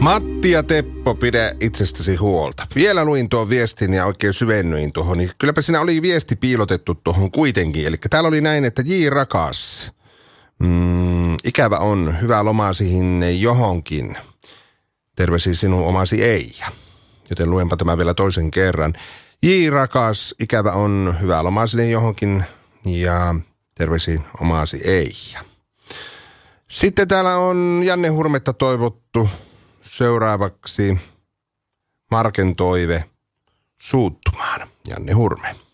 Matti ja Teppo, pidä itsestäsi huolta. Vielä luin tuon viestin ja oikein syvennyin tuohon. Niin kylläpä siinä oli viesti piilotettu tuohon kuitenkin. Eli täällä oli näin, että J. rakas. Ikävä on, hyvää lomaa siihen johonkin. Terveisiä sinun omasi Eija. Joten luenpa tämä vielä toisen kerran. J. rakas, ikävä on, hyvää lomaa sinne johonkin. Ja terveisiä omasi Eija. Sitten täällä on Janne Hurmetta toivottu. Seuraavaksi Marken toive suuttumaan. Janne Hurme.